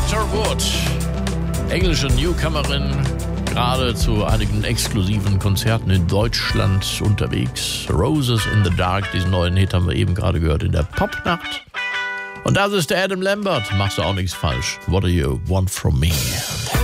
Elijah Wood, englische Newcomerin, gerade zu einigen exklusiven Konzerten in Deutschland unterwegs. Roses in the Dark, diesen neuen Hit haben wir eben gerade gehört in der Popnacht. Und das ist der Adam Lambert. Machst du auch nichts falsch. What do you want from me?